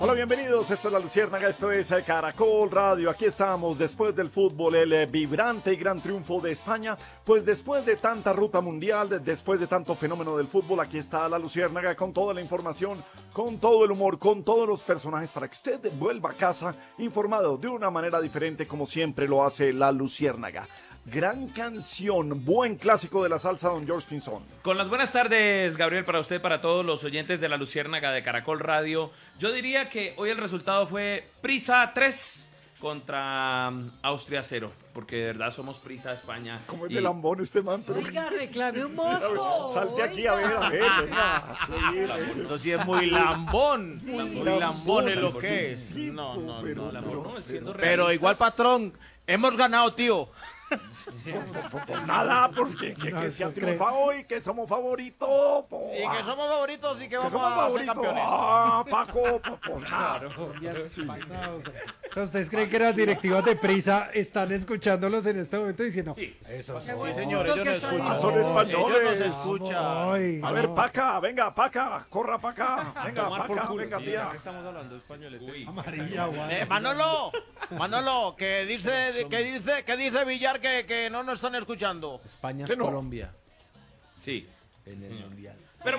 Hola, bienvenidos, esto es La Luciérnaga, esto es Caracol Radio, aquí estamos después del fútbol, el vibrante y gran triunfo de España, pues después de tanta ruta mundial, después de tanto fenómeno del fútbol, aquí está La Luciérnaga con toda la información, con todo el humor, con todos los personajes para que usted vuelva a casa informado de una manera diferente como siempre lo hace La Luciérnaga. Gran canción, buen clásico de la salsa, don George Pinzón. Con las buenas tardes, Gabriel, para usted, para todos los oyentes de La Luciérnaga de Caracol Radio. Yo diría que hoy el resultado fue Prisa 3 contra Austria 0, porque de verdad somos Prisa España. ¿Cómo es de lambón este man? Pero... Oiga, reclame un mosco. Salte aquí, a ver, venga. Sí, Eso sí es muy lambón. Sí. Muy lambón es lo que es. No. Pero igual, patrón, hemos ganado, tío. Pues nada, porque que se ha triunfado hoy, que somos favoritos. Y que somos favoritos y que que vamos somos a ser favoritos. campeones. Ah, Paco, pues nada. Sí. O sea, ¿ustedes creen que las directivas de Prisa están escuchándolos en este momento diciendo eso? Sí, señor, ellos no escuchan. Son españoles. Ellos nos escuchan. Ay, A ver, no. Paca, venga, Paca, corra Paca. Venga, Tomar por Paca, culo, venga, sí, tía. ya que estamos hablando español. Amarilla, guau. Manolo, que dice Villar que no nos están escuchando. España ¿Qué es no? Colombia Sí. en el Mundial.